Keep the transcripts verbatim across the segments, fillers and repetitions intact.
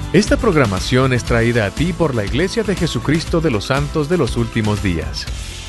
Esta programación es traída a ti por la Iglesia de Jesucristo de los Santos de los Últimos Días.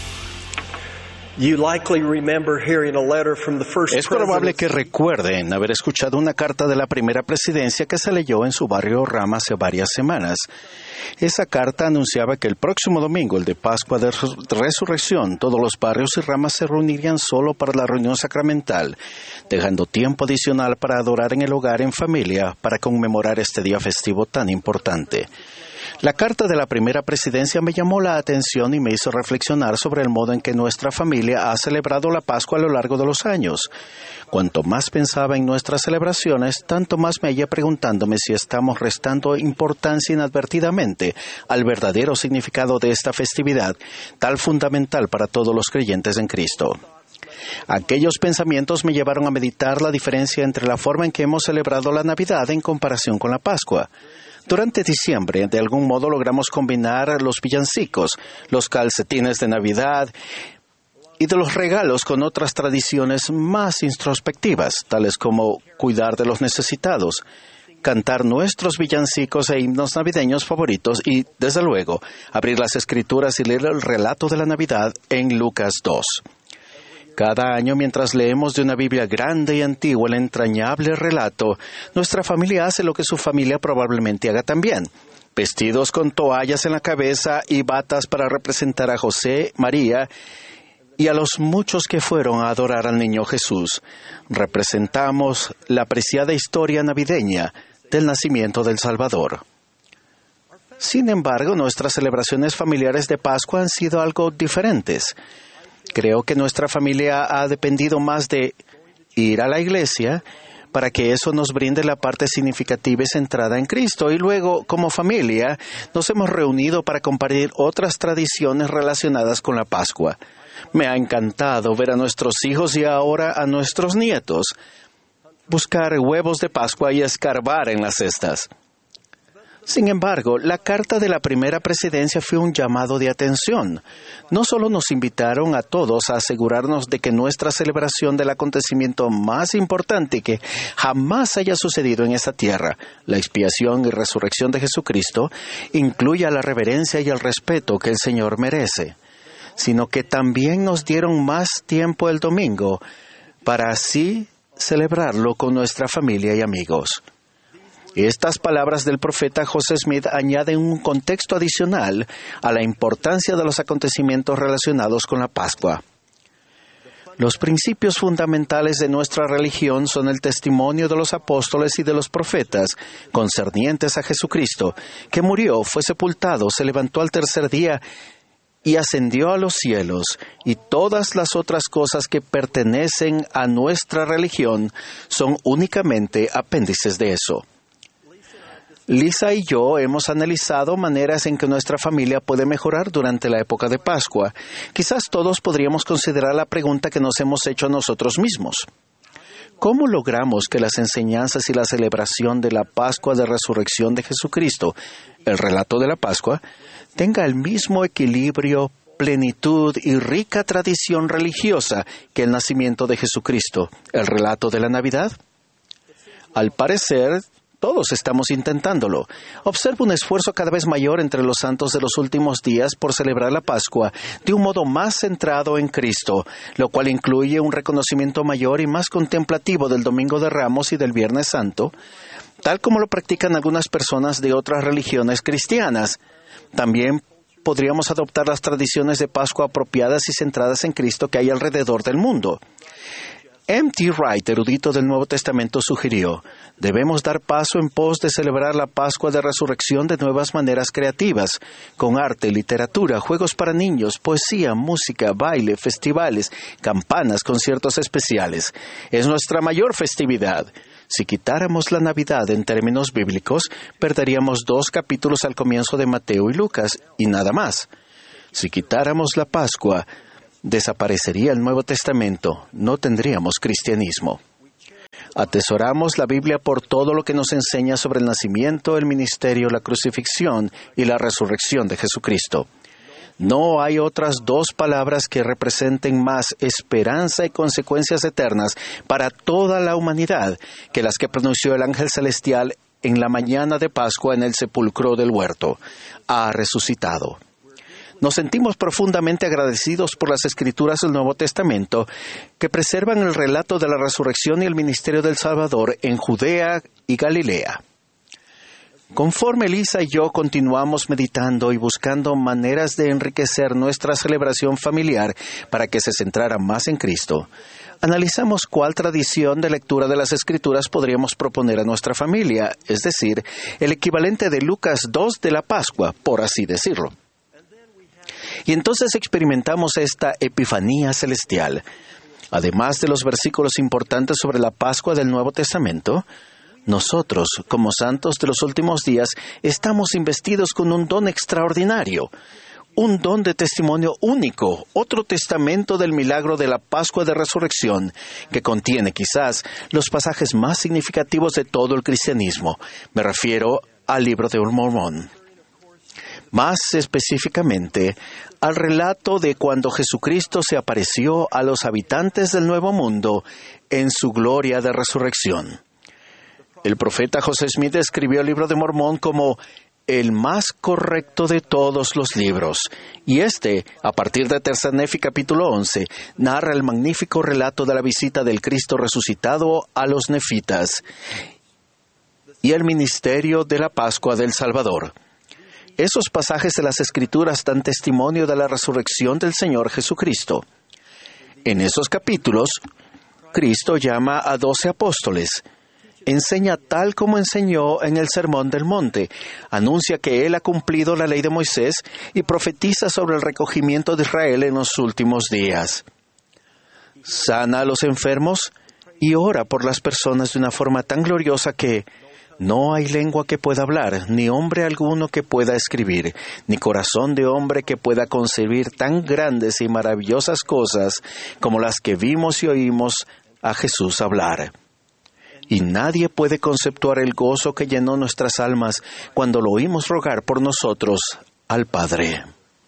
Es probable que recuerden haber escuchado una carta de la primera presidencia que se leyó en su barrio Rama hace varias semanas. Esa carta anunciaba que el próximo domingo, el de Pascua de Resurrección, todos los barrios y ramas se reunirían solo para la reunión sacramental, dejando tiempo adicional para adorar en el hogar en familia para conmemorar este día festivo tan importante. La carta de la primera presidencia me llamó la atención y me hizo reflexionar sobre el modo en que nuestra familia ha celebrado la Pascua a lo largo de los años. Cuanto más pensaba en nuestras celebraciones, tanto más me hallé preguntándome si estamos restando importancia inadvertidamente al verdadero significado de esta festividad, tan fundamental para todos los creyentes en Cristo. Aquellos pensamientos me llevaron a meditar la diferencia entre la forma en que hemos celebrado la Navidad en comparación con la Pascua. Durante diciembre, de algún modo logramos combinar los villancicos, los calcetines de Navidad y de los regalos con otras tradiciones más introspectivas, tales como cuidar de los necesitados, cantar nuestros villancicos e himnos navideños favoritos y, desde luego, abrir las Escrituras y leer el relato de la Navidad en Lucas dos. Cada año, mientras leemos de una Biblia grande y antigua el entrañable relato, nuestra familia hace lo que su familia probablemente haga también. Vestidos con toallas en la cabeza y batas para representar a José, María y a los muchos que fueron a adorar al niño Jesús, representamos la apreciada historia navideña del nacimiento del Salvador. Sin embargo, nuestras celebraciones familiares de Pascua han sido algo diferentes. Creo que nuestra familia ha dependido más de ir a la iglesia para que eso nos brinde la parte significativa y centrada en Cristo. Y luego, como familia, nos hemos reunido para compartir otras tradiciones relacionadas con la Pascua. Me ha encantado ver a nuestros hijos y ahora a nuestros nietos buscar huevos de Pascua y escarbar en las cestas. Sin embargo, la carta de la primera presidencia fue un llamado de atención. No solo nos invitaron a todos a asegurarnos de que nuestra celebración del acontecimiento más importante que jamás haya sucedido en esta tierra, la expiación y resurrección de Jesucristo, incluya la reverencia y el respeto que el Señor merece, sino que también nos dieron más tiempo el domingo para así celebrarlo con nuestra familia y amigos. Estas palabras del profeta José Smith añaden un contexto adicional a la importancia de los acontecimientos relacionados con la Pascua. Los principios fundamentales de nuestra religión son el testimonio de los apóstoles y de los profetas concernientes a Jesucristo, que murió, fue sepultado, se levantó al tercer día y ascendió a los cielos, y todas las otras cosas que pertenecen a nuestra religión son únicamente apéndices de eso. Lisa y yo hemos analizado maneras en que nuestra familia puede mejorar durante la época de Pascua. Quizás todos podríamos considerar la pregunta que nos hemos hecho a nosotros mismos. ¿Cómo logramos que las enseñanzas y la celebración de la Pascua de Resurrección de Jesucristo, el relato de la Pascua, tenga el mismo equilibrio, plenitud y rica tradición religiosa que el nacimiento de Jesucristo, el relato de la Navidad? Al parecer, todos estamos intentándolo. Observo un esfuerzo cada vez mayor entre los santos de los últimos días por celebrar la Pascua de un modo más centrado en Cristo, lo cual incluye un reconocimiento mayor y más contemplativo del Domingo de Ramos y del Viernes Santo, tal como lo practican algunas personas de otras religiones cristianas. También podríamos adoptar las tradiciones de Pascua apropiadas y centradas en Cristo que hay alrededor del mundo. M T Wright, erudito del Nuevo Testamento, sugirió: debemos dar paso en pos de celebrar la Pascua de Resurrección de nuevas maneras creativas, con arte, literatura, juegos para niños, poesía, música, baile, festivales, campanas, conciertos especiales. Es nuestra mayor festividad. Si quitáramos la Navidad en términos bíblicos, perderíamos dos capítulos al comienzo de Mateo y Lucas, y nada más. Si quitáramos la Pascua, desaparecería el Nuevo Testamento, no tendríamos cristianismo. Atesoramos la Biblia por todo lo que nos enseña sobre el nacimiento, el ministerio, la crucifixión y la resurrección de Jesucristo. No hay otras dos palabras que representen más esperanza y consecuencias eternas para toda la humanidad que las que pronunció el ángel celestial en la mañana de Pascua en el sepulcro del huerto. Ha resucitado. Nos sentimos profundamente agradecidos por las Escrituras del Nuevo Testamento que preservan el relato de la resurrección y el ministerio del Salvador en Judea y Galilea. Conforme Elisa y yo continuamos meditando y buscando maneras de enriquecer nuestra celebración familiar para que se centrara más en Cristo, analizamos cuál tradición de lectura de las Escrituras podríamos proponer a nuestra familia, es decir, el equivalente de Lucas dos de la Pascua, por así decirlo. Y entonces experimentamos esta epifanía celestial. Además de los versículos importantes sobre la Pascua del Nuevo Testamento, nosotros, como santos de los últimos días, estamos investidos con un don extraordinario, un don de testimonio único, otro testamento del milagro de la Pascua de Resurrección, que contiene quizás los pasajes más significativos de todo el cristianismo. Me refiero al Libro de Mormón. Más específicamente, al relato de cuando Jesucristo se apareció a los habitantes del Nuevo Mundo en su gloria de resurrección. El profeta José Smith describió el Libro de Mormón como el más correcto de todos los libros, y este, a partir de Tercer Nefi capítulo once, narra el magnífico relato de la visita del Cristo resucitado a los nefitas y el ministerio de la Pascua del Salvador. Esos pasajes de las Escrituras dan testimonio de la resurrección del Señor Jesucristo. En esos capítulos, Cristo llama a doce apóstoles, enseña tal como enseñó en el Sermón del Monte, anuncia que Él ha cumplido la ley de Moisés y profetiza sobre el recogimiento de Israel en los últimos días. Sana a los enfermos y ora por las personas de una forma tan gloriosa que no hay lengua que pueda hablar, ni hombre alguno que pueda escribir, ni corazón de hombre que pueda concebir tan grandes y maravillosas cosas como las que vimos y oímos a Jesús hablar. Y nadie puede conceptuar el gozo que llenó nuestras almas cuando lo oímos rogar por nosotros al Padre.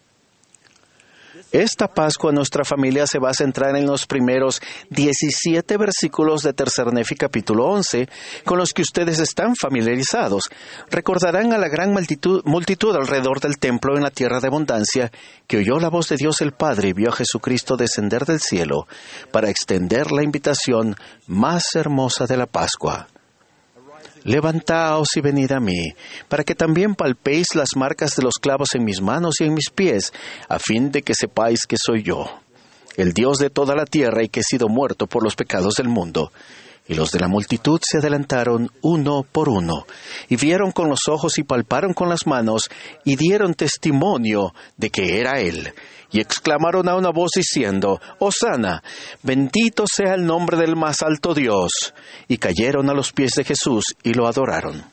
Esta Pascua nuestra familia se va a centrar en los primeros diecisiete versículos de Tercer Nefi capítulo once, con los que ustedes están familiarizados. Recordarán a la gran multitud, multitud alrededor del templo en la tierra de abundancia, que oyó la voz de Dios el Padre y vio a Jesucristo descender del cielo para extender la invitación más hermosa de la Pascua. Levantaos y venid a mí, para que también palpéis las marcas de los clavos en mis manos y en mis pies, a fin de que sepáis que soy yo, el Dios de toda la tierra y que he sido muerto por los pecados del mundo. Y los de la multitud se adelantaron uno por uno, y vieron con los ojos y palparon con las manos, y dieron testimonio de que era Él. Y exclamaron a una voz diciendo, Hosana, bendito sea el nombre del más alto Dios. Y cayeron a los pies de Jesús y lo adoraron.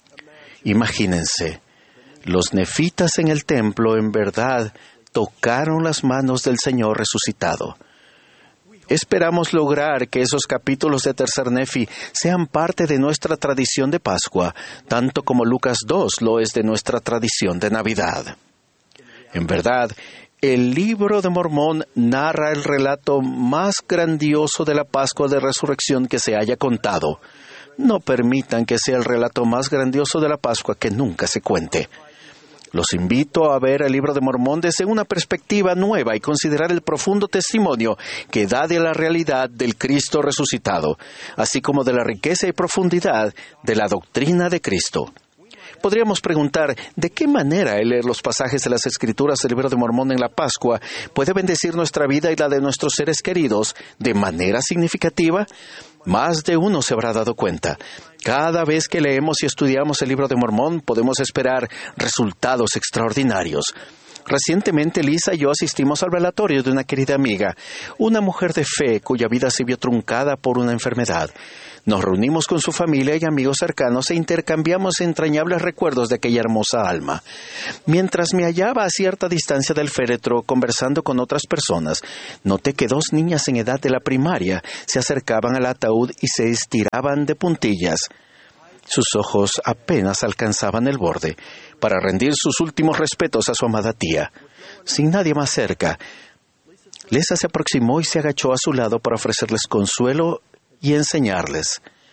Imagínense, los nefitas en el templo en verdad tocaron las manos del Señor resucitado. Esperamos lograr que esos capítulos de Tercer Nefi sean parte de nuestra tradición de Pascua, tanto como Lucas dos lo es de nuestra tradición de Navidad. En verdad, el Libro de Mormón narra el relato más grandioso de la Pascua de Resurrección que se haya contado. No permitan que sea el relato más grandioso de la Pascua que nunca se cuente. Los invito a ver el Libro de Mormón desde una perspectiva nueva y considerar el profundo testimonio que da de la realidad del Cristo resucitado, así como de la riqueza y profundidad de la doctrina de Cristo. Podríamos preguntar, ¿de qué manera el leer los pasajes de las Escrituras del Libro de Mormón en la Pascua puede bendecir nuestra vida y la de nuestros seres queridos de manera significativa? Más de uno se habrá dado cuenta. Cada vez que leemos y estudiamos el Libro de Mormón, podemos esperar resultados extraordinarios. Recientemente, Lisa y yo asistimos al velatorio de una querida amiga, una mujer de fe cuya vida se vio truncada por una enfermedad. Nos reunimos con su familia y amigos cercanos e intercambiamos entrañables recuerdos de aquella hermosa alma. Mientras me hallaba a cierta distancia del féretro conversando con otras personas, noté que dos niñas en edad de la primaria se acercaban al ataúd y se estiraban de puntillas. Sus ojos apenas alcanzaban el borde para rendir sus últimos respetos a su amada tía. Sin nadie más cerca, Lisa se aproximó y se agachó a su lado para ofrecerles consuelo y enseñarles.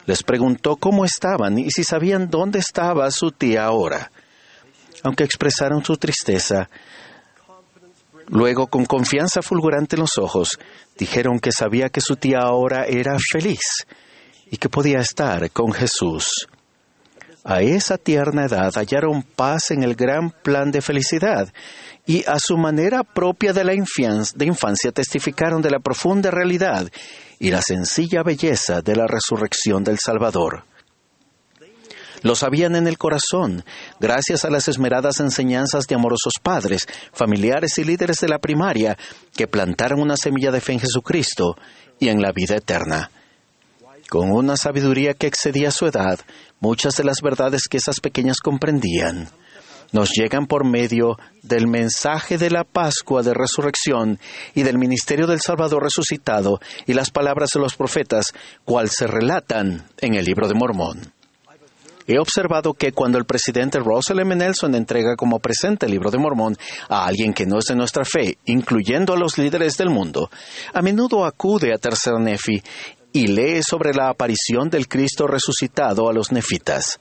Les preguntó cómo estaban y si sabían dónde estaba su tía ahora. Aunque expresaron su tristeza, luego, con confianza fulgurante en los ojos, dijeron que sabía que su tía ahora era feliz y que podía estar con Jesús. A esa tierna edad hallaron paz en el gran plan de felicidad y a su manera propia de la infancia, de infancia testificaron de la profunda realidad y la sencilla belleza de la resurrección del Salvador. Lo sabían en el corazón, gracias a las esmeradas enseñanzas de amorosos padres, familiares y líderes de la primaria que plantaron una semilla de fe en Jesucristo y en la vida eterna. Con una sabiduría que excedía su edad, muchas de las verdades que esas pequeñas comprendían nos llegan por medio del mensaje de la Pascua de Resurrección y del ministerio del Salvador resucitado y las palabras de los profetas, cual se relatan en el Libro de Mormón. He observado que cuando el presidente Russell M. Nelson entrega como presente el Libro de Mormón a alguien que no es de nuestra fe, incluyendo a los líderes del mundo, a menudo acude a Tercer Nefi y lee sobre la aparición del Cristo resucitado a los nefitas.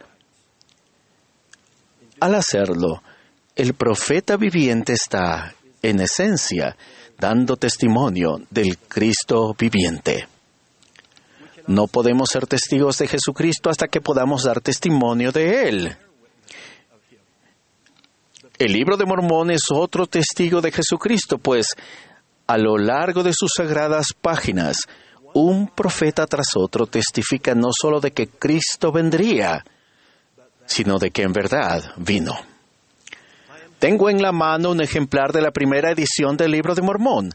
Al hacerlo, el profeta viviente está, en esencia, dando testimonio del Cristo viviente. No podemos ser testigos de Jesucristo hasta que podamos dar testimonio de Él. El Libro de Mormón es otro testigo de Jesucristo, pues a lo largo de sus sagradas páginas, un profeta tras otro testifica no solo de que Cristo vendría, sino de que en verdad vino. Tengo en la mano un ejemplar de la primera edición del Libro de Mormón.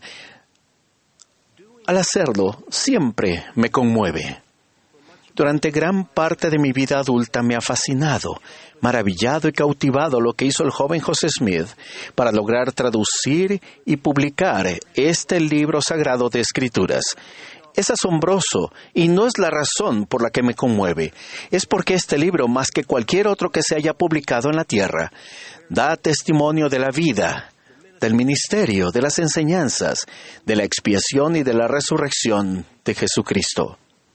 Al hacerlo, siempre me conmueve. Durante gran parte de mi vida adulta me ha fascinado, maravillado y cautivado lo que hizo el joven José Smith para lograr traducir y publicar este libro sagrado de Escrituras. Es asombroso y no es la razón por la que me conmueve. Es porque este libro, más que cualquier otro que se haya publicado en la tierra, da testimonio de la vida, del ministerio, de las enseñanzas, de la expiación y de la resurrección de Jesucristo.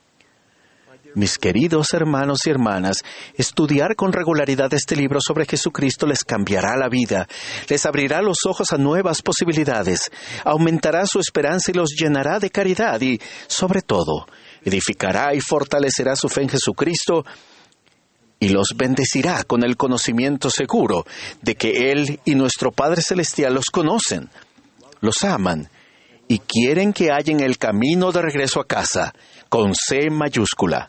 Mis queridos hermanos y hermanas, estudiar con regularidad este libro sobre Jesucristo les cambiará la vida, les abrirá los ojos a nuevas posibilidades, aumentará su esperanza y los llenará de caridad y, sobre todo, edificará y fortalecerá su fe en Jesucristo y los bendecirá con el conocimiento seguro de que Él y nuestro Padre Celestial los conocen, los aman y quieren que hallen el camino de regreso a casa, con C mayúscula.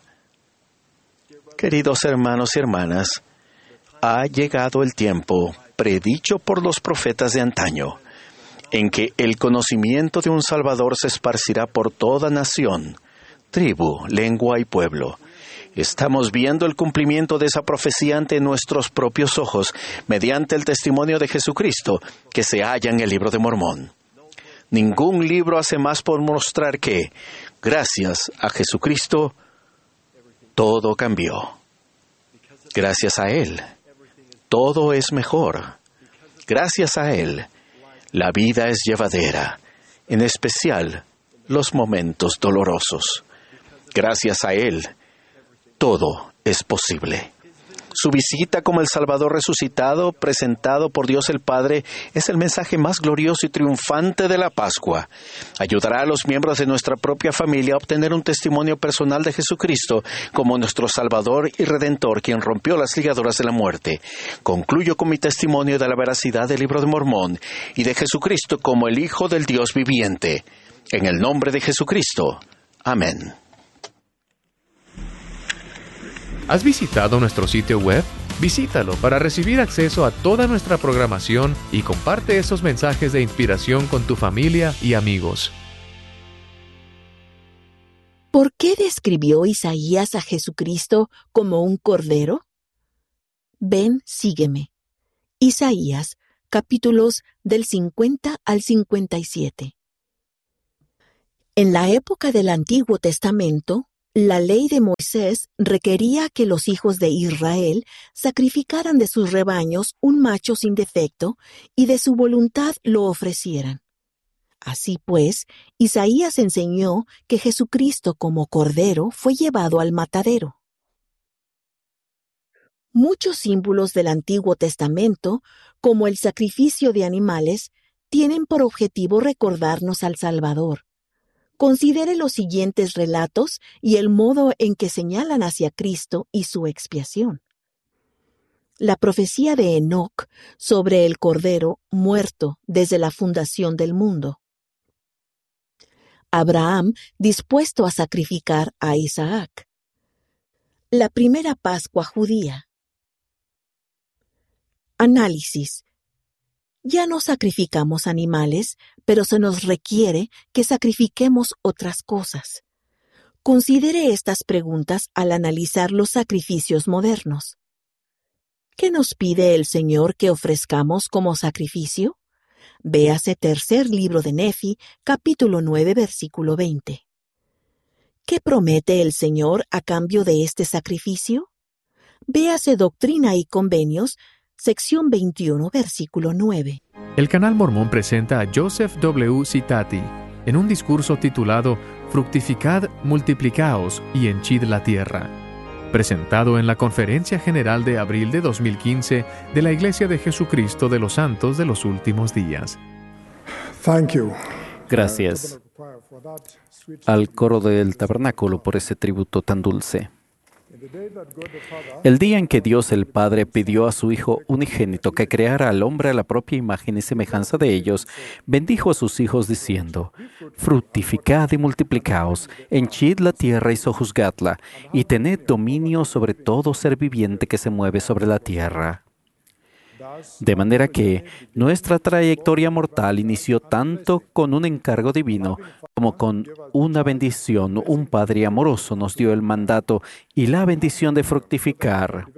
Queridos hermanos y hermanas, ha llegado el tiempo, predicho por los profetas de antaño, en que el conocimiento de un Salvador se esparcirá por toda nación, tribu, lengua y pueblo. Estamos viendo el cumplimiento de esa profecía ante nuestros propios ojos, mediante el testimonio de Jesucristo que se halla en el Libro de Mormón. Ningún libro hace más por mostrar que, gracias a Jesucristo, todo cambió. Gracias a Él, todo es mejor. Gracias a Él, la vida es llevadera, en especial los momentos dolorosos. Gracias a Él, todo es posible. Su visita como el Salvador resucitado, presentado por Dios el Padre, es el mensaje más glorioso y triunfante de la Pascua. Ayudará a los miembros de nuestra propia familia a obtener un testimonio personal de Jesucristo como nuestro Salvador y Redentor, quien rompió las ligaduras de la muerte. Concluyo con mi testimonio de la veracidad del Libro de Mormón y de Jesucristo como el Hijo del Dios viviente. En el nombre de Jesucristo. Amén. ¿Has visitado nuestro sitio web? Visítalo para recibir acceso a toda nuestra programación y comparte esos mensajes de inspiración con tu familia y amigos. ¿Por qué describió Isaías a Jesucristo como un cordero? Ven, sígueme. Isaías, capítulos del cincuenta al cincuenta y siete. En la época del Antiguo Testamento, la ley de Moisés requería que los hijos de Israel sacrificaran de sus rebaños un macho sin defecto y de su voluntad lo ofrecieran. Así pues, Isaías enseñó que Jesucristo como cordero fue llevado al matadero. Muchos símbolos del Antiguo Testamento, como el sacrificio de animales, tienen por objetivo recordarnos al Salvador. Considere los siguientes relatos y el modo en que señalan hacia Cristo y su expiación. La profecía de Enoc sobre el Cordero muerto desde la fundación del mundo. Abraham dispuesto a sacrificar a Isaac. La primera Pascua judía. Análisis. Ya no sacrificamos animales, pero se nos requiere que sacrifiquemos otras cosas. Considere estas preguntas al analizar los sacrificios modernos. ¿Qué nos pide el Señor que ofrezcamos como sacrificio? Véase tercer libro de Nefi, capítulo nueve, versículo veinte. ¿Qué promete el Señor a cambio de este sacrificio? Véase Doctrina y Convenios, sección veintiuno, versículo nueve. El Canal Mormón presenta a Joseph W. Citati en un discurso titulado Fructificad, multiplicaos y henchid la tierra, presentado en la Conferencia General de abril de dos mil quince de la Iglesia de Jesucristo de los Santos de los Últimos Días. Gracias al coro del tabernáculo por ese tributo tan dulce. El día en que Dios el Padre pidió a su Hijo unigénito que creara al hombre a la propia imagen y semejanza de ellos, bendijo a sus hijos diciendo: fructificad y multiplicaos, henchid la tierra y sojuzgadla, y tened dominio sobre todo ser viviente que se mueve sobre la tierra. De manera que nuestra trayectoria mortal inició tanto con un encargo divino como con una bendición. Un Padre amoroso nos dio el mandato y la bendición de fructificar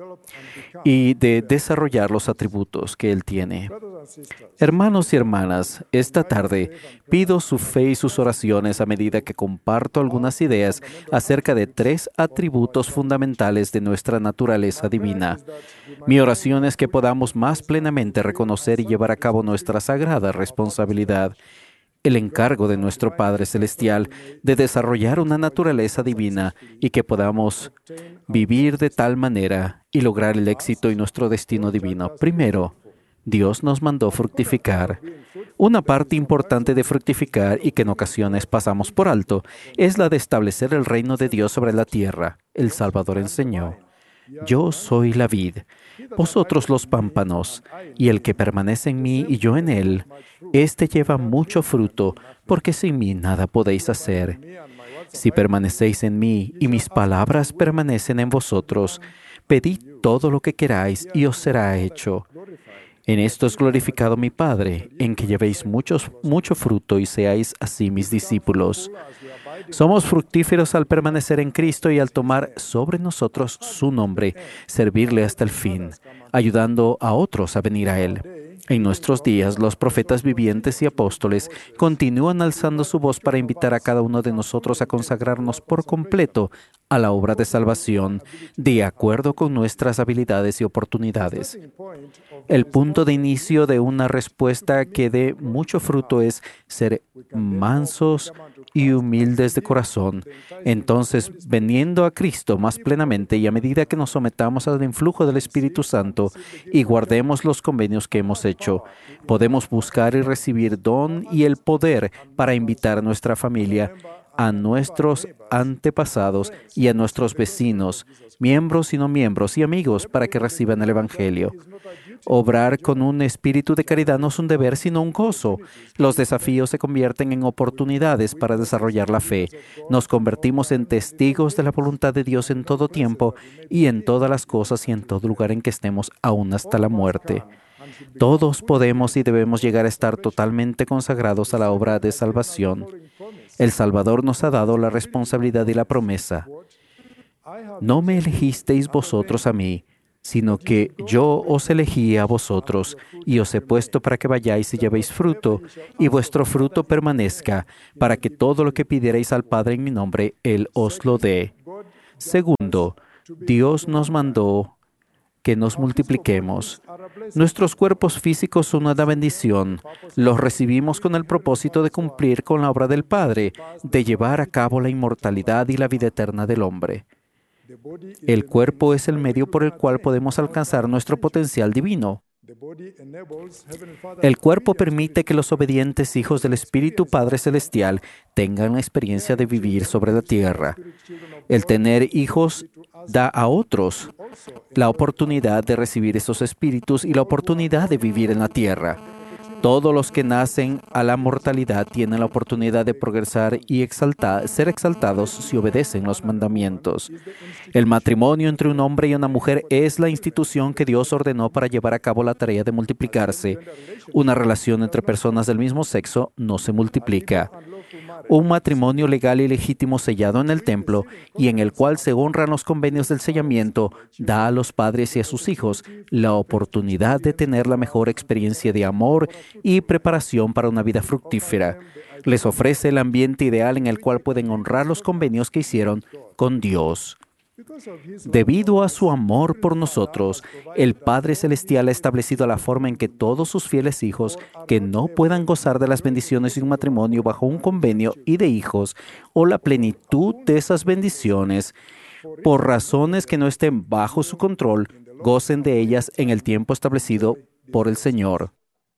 y de desarrollar los atributos que Él tiene. Hermanos y hermanas, esta tarde pido su fe y sus oraciones a medida que comparto algunas ideas acerca de tres atributos fundamentales de nuestra naturaleza divina. Mi oración es que podamos más plenamente reconocer y llevar a cabo nuestra sagrada responsabilidad, el encargo de nuestro Padre Celestial de desarrollar una naturaleza divina y que podamos vivir de tal manera y lograr el éxito y nuestro destino divino. Primero, Dios nos mandó fructificar. Una parte importante de fructificar y que en ocasiones pasamos por alto es la de establecer el reino de Dios sobre la tierra. El Salvador enseñó: yo soy la vid, vosotros los pámpanos, y el que permanece en mí y yo en él, éste lleva mucho fruto, porque sin mí nada podéis hacer. Si permanecéis en mí y mis palabras permanecen en vosotros, pedid todo lo que queráis y os será hecho. En esto es glorificado mi Padre, en que llevéis muchos, mucho fruto y seáis así mis discípulos. Somos fructíferos al permanecer en Cristo y al tomar sobre nosotros su nombre, servirle hasta el fin, ayudando a otros a venir a Él. En nuestros días, los profetas vivientes y apóstoles continúan alzando su voz para invitar a cada uno de nosotros a consagrarnos por completo a la obra de salvación, de acuerdo con nuestras habilidades y oportunidades. El punto de inicio de una respuesta que dé mucho fruto es ser mansos y humildes de corazón. Entonces, veniendo a Cristo más plenamente y a medida que nos sometamos al influjo del Espíritu Santo y guardemos los convenios que hemos hecho, podemos buscar y recibir don y el poder para invitar a nuestra familia, a nuestros antepasados y a nuestros vecinos, miembros y no miembros y amigos para que reciban el Evangelio. Obrar con un espíritu de caridad no es un deber, sino un gozo. Los desafíos se convierten en oportunidades para desarrollar la fe. Nos convertimos en testigos de la voluntad de Dios en todo tiempo y en todas las cosas y en todo lugar en que estemos, aún hasta la muerte. Todos podemos y debemos llegar a estar totalmente consagrados a la obra de salvación. El Salvador nos ha dado la responsabilidad y la promesa: no me elegisteis vosotros a mí, sino que yo os elegí a vosotros, y os he puesto para que vayáis y llevéis fruto, y vuestro fruto permanezca, para que todo lo que pidierais al Padre en mi nombre, Él os lo dé. Segundo, Dios nos mandó que nos multipliquemos. Nuestros cuerpos físicos son una bendición. Los recibimos con el propósito de cumplir con la obra del Padre, de llevar a cabo la inmortalidad y la vida eterna del hombre. El cuerpo es el medio por el cual podemos alcanzar nuestro potencial divino. El cuerpo permite que los obedientes hijos del Espíritu Padre Celestial tengan la experiencia de vivir sobre la tierra. El tener hijos da a otros la oportunidad de recibir esos espíritus y la oportunidad de vivir en la tierra. Todos los que nacen a la mortalidad tienen la oportunidad de progresar y exaltar, ser exaltados si obedecen los mandamientos. El matrimonio entre un hombre y una mujer es la institución que Dios ordenó para llevar a cabo la tarea de multiplicarse. Una relación entre personas del mismo sexo no se multiplica. Un matrimonio legal y legítimo sellado en el templo y en el cual se honran los convenios del sellamiento da a los padres y a sus hijos la oportunidad de tener la mejor experiencia de amor y preparación para una vida fructífera. Les ofrece el ambiente ideal en el cual pueden honrar los convenios que hicieron con Dios. Debido a su amor por nosotros, el Padre Celestial ha establecido la forma en que todos sus fieles hijos que no puedan gozar de las bendiciones de un matrimonio bajo un convenio y de hijos o la plenitud de esas bendiciones, por razones que no estén bajo su control, gocen de ellas en el tiempo establecido por el Señor.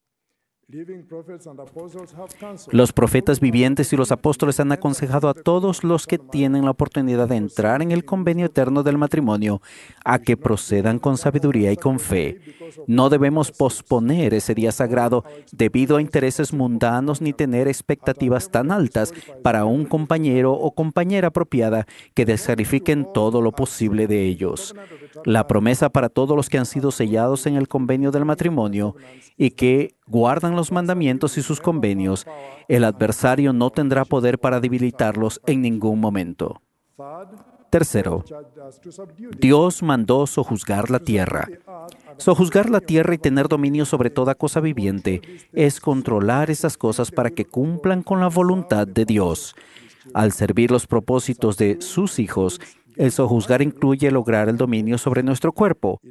Los profetas vivientes y los apóstoles han aconsejado a todos los que tienen la oportunidad de entrar en el convenio eterno del matrimonio a que procedan con sabiduría y con fe. No debemos posponer ese día sagrado debido a intereses mundanos ni tener expectativas tan altas para un compañero o compañera apropiada que descalifiquen todo lo posible de ellos. La promesa para todos los que han sido sellados en el convenio del matrimonio y que guardan los mandamientos y sus convenios, el adversario no tendrá poder para debilitarlos en ningún momento. Tercero, Dios mandó sojuzgar la tierra. Sojuzgar la tierra y tener dominio sobre toda cosa viviente es controlar esas cosas para que cumplan con la voluntad de Dios. Al servir los propósitos de sus hijos, el sojuzgar incluye lograr el dominio sobre nuestro cuerpo.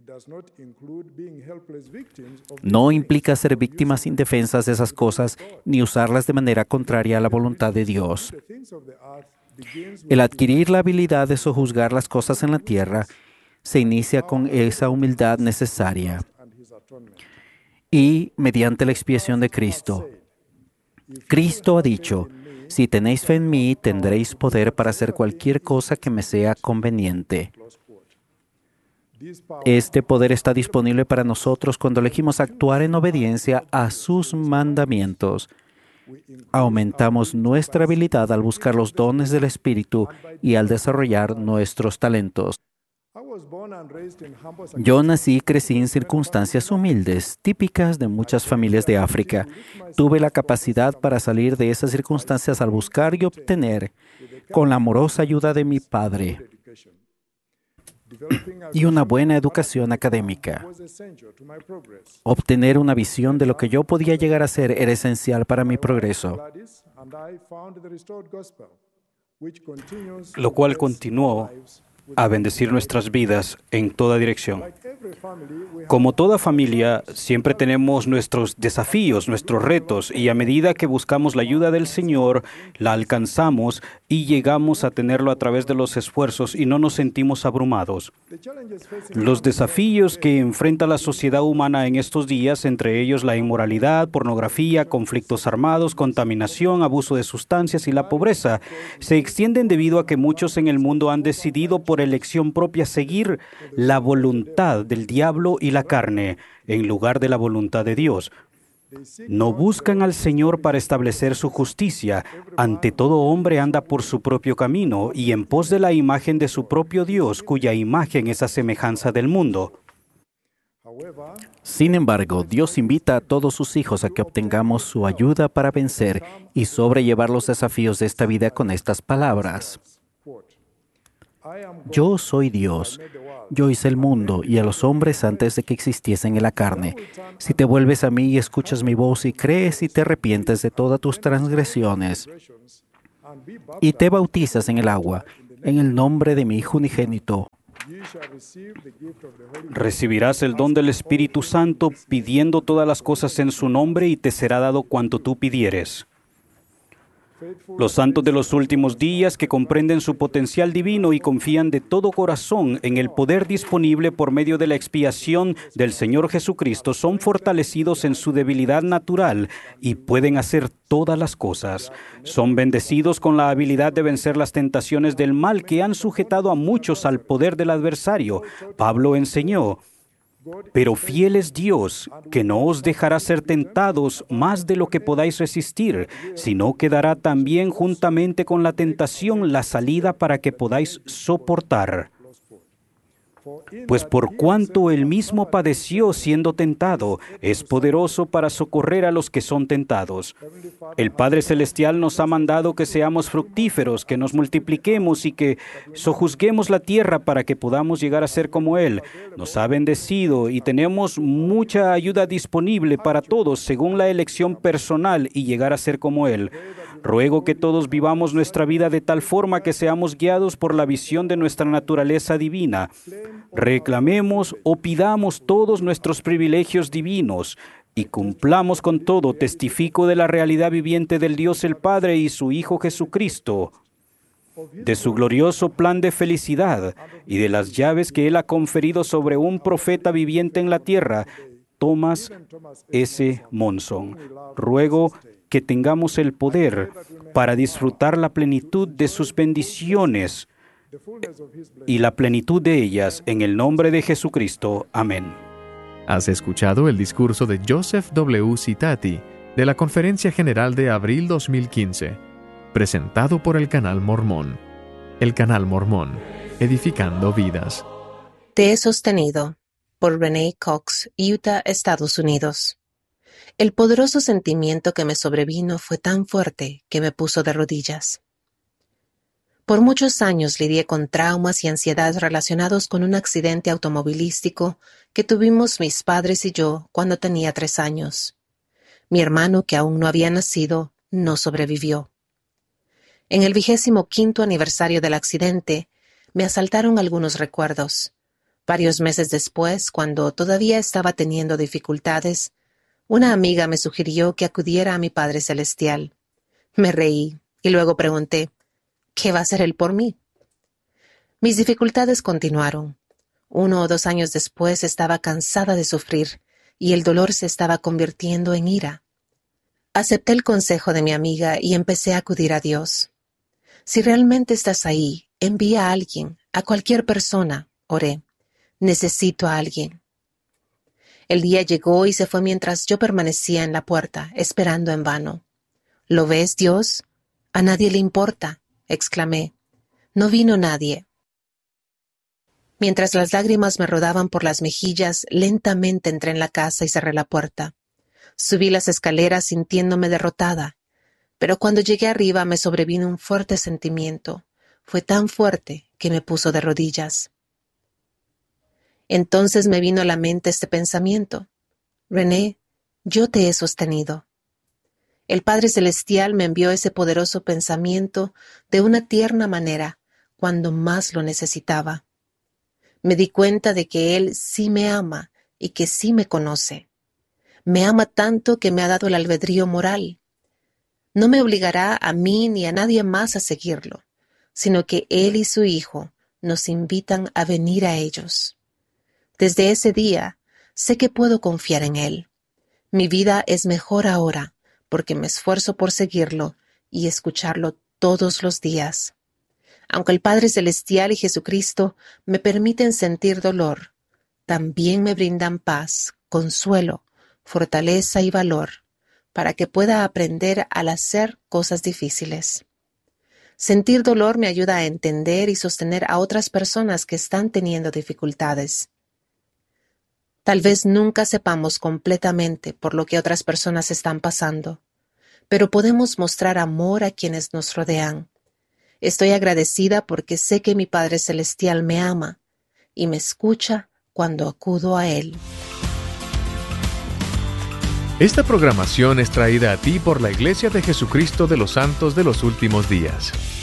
No implica ser víctimas indefensas de esas cosas ni usarlas de manera contraria a la voluntad de Dios. El adquirir la habilidad de sojuzgar las cosas en la tierra se inicia con esa humildad necesaria y mediante la expiación de Cristo. Cristo ha dicho: si tenéis fe en mí, tendréis poder para hacer cualquier cosa que me sea conveniente. Este poder está disponible para nosotros cuando elegimos actuar en obediencia a sus mandamientos. Aumentamos nuestra habilidad al buscar los dones del Espíritu y al desarrollar nuestros talentos. Yo nací y crecí en circunstancias humildes, típicas de muchas familias de África. Tuve la capacidad para salir de esas circunstancias al buscar y obtener, con la amorosa ayuda de mi padre, y una buena educación académica. Obtener una visión de lo que yo podía llegar a ser era esencial para mi progreso, lo cual continuó a bendecir nuestras vidas en toda dirección. Como toda familia, siempre tenemos nuestros desafíos, nuestros retos, y a medida que buscamos la ayuda del Señor, la alcanzamos y llegamos a tenerlo a través de los esfuerzos y no nos sentimos abrumados. Los desafíos que enfrenta la sociedad humana en estos días, entre ellos la inmoralidad, pornografía, conflictos armados, contaminación, abuso de sustancias y la pobreza, se extienden debido a que muchos en el mundo han decidido por elección propia seguir la voluntad del diablo y la carne en lugar de la voluntad de Dios. No buscan al Señor para establecer su justicia. Ante todo hombre anda por su propio camino y en pos de la imagen de su propio Dios, cuya imagen es a semejanza del mundo. Sin embargo, Dios invita a todos sus hijos a que obtengamos su ayuda para vencer y sobrellevar los desafíos de esta vida con estas palabras. Yo soy Dios. Yo hice el mundo y a los hombres antes de que existiesen en la carne. Si te vuelves a mí y escuchas mi voz y crees y te arrepientes de todas tus transgresiones y te bautizas en el agua, en el nombre de mi Hijo unigénito, recibirás el don del Espíritu Santo pidiendo todas las cosas en su nombre y te será dado cuanto tú pidieres. Los santos de los últimos días que comprenden su potencial divino y confían de todo corazón en el poder disponible por medio de la expiación del Señor Jesucristo son fortalecidos en su debilidad natural y pueden hacer todas las cosas. Son bendecidos con la habilidad de vencer las tentaciones del mal que han sujetado a muchos al poder del adversario. Pablo enseñó: pero fiel es Dios, que no os dejará ser tentados más de lo que podáis resistir, sino que dará también juntamente con la tentación la salida para que podáis soportar. Pues por cuanto él mismo padeció siendo tentado, es poderoso para socorrer a los que son tentados. El Padre Celestial nos ha mandado que seamos fructíferos, que nos multipliquemos y que sojuzguemos la tierra para que podamos llegar a ser como Él. Nos ha bendecido y tenemos mucha ayuda disponible para todos según la elección personal y llegar a ser como Él. Ruego que todos vivamos nuestra vida de tal forma que seamos guiados por la visión de nuestra naturaleza divina. Reclamemos o pidamos todos nuestros privilegios divinos y cumplamos con todo testifico de la realidad viviente del Dios el Padre y su Hijo Jesucristo, de su glorioso plan de felicidad y de las llaves que Él ha conferido sobre un profeta viviente en la tierra, Thomas S. Monson. Ruego que tengamos el poder para disfrutar la plenitud de sus bendiciones y la plenitud de ellas en el nombre de Jesucristo. Amén. Has escuchado el discurso de Joseph W. Citati de la Conferencia General de abril dos mil quince, presentado por el Canal Mormón. El Canal Mormón, edificando vidas. Te he sostenido, por Renee Cox, Utah, Estados Unidos. El poderoso sentimiento que me sobrevino fue tan fuerte que me puso de rodillas. Por muchos años lidié con traumas y ansiedad relacionados con un accidente automovilístico que tuvimos mis padres y yo cuando tenía tres años. Mi hermano, que aún no había nacido, no sobrevivió. En el vigésimo quinto aniversario del accidente, me asaltaron algunos recuerdos. Varios meses después, cuando todavía estaba teniendo dificultades, una amiga me sugirió que acudiera a mi Padre Celestial. Me reí y luego pregunté: ¿qué va a hacer Él por mí? Mis dificultades continuaron. Uno o dos años después estaba cansada de sufrir y el dolor se estaba convirtiendo en ira. Acepté el consejo de mi amiga y empecé a acudir a Dios. Si realmente estás ahí, envía a alguien, a cualquier persona, oré. Necesito a alguien. El día llegó y se fue mientras yo permanecía en la puerta, esperando en vano. ¿Lo ves, Dios? A nadie le importa, exclamé. No vino nadie. Mientras las lágrimas me rodaban por las mejillas, lentamente entré en la casa y cerré la puerta. Subí las escaleras sintiéndome derrotada, pero cuando llegué arriba me sobrevino un fuerte sentimiento. Fue tan fuerte que me puso de rodillas. Entonces me vino a la mente este pensamiento: René, yo te he sostenido. El Padre Celestial me envió ese poderoso pensamiento de una tierna manera cuando más lo necesitaba. Me di cuenta de que Él sí me ama y que sí me conoce. Me ama tanto que me ha dado el albedrío moral. No me obligará a mí ni a nadie más a seguirlo, sino que Él y su Hijo nos invitan a venir a ellos. Desde ese día, sé que puedo confiar en Él. Mi vida es mejor ahora porque me esfuerzo por seguirlo y escucharlo todos los días. Aunque el Padre Celestial y Jesucristo me permiten sentir dolor, también me brindan paz, consuelo, fortaleza y valor para que pueda aprender al hacer cosas difíciles. Sentir dolor me ayuda a entender y sostener a otras personas que están teniendo dificultades. Tal vez nunca sepamos completamente por lo que otras personas están pasando, pero podemos mostrar amor a quienes nos rodean. Estoy agradecida porque sé que mi Padre Celestial me ama y me escucha cuando acudo a Él. Esta programación es traída a ti por la Iglesia de Jesucristo de los Santos de los Últimos Días.